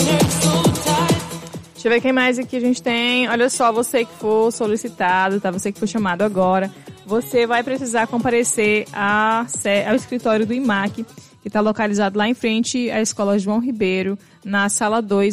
Deixa eu ver quem mais aqui a gente tem. Olha só, você que for solicitado, tá? Você que for chamado agora, você vai precisar comparecer ao escritório do IMAC, que está localizado lá em frente à Escola João Ribeiro, na sala 2,